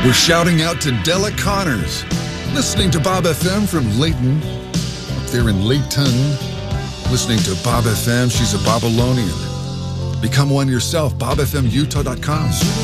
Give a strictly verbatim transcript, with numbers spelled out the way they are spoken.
We're shouting out to Della Connors, listening to Bob F M from Layton, up there in Layton. Listening to Bob F M, she's a Babylonian. Become one yourself, bob f m utah dot com.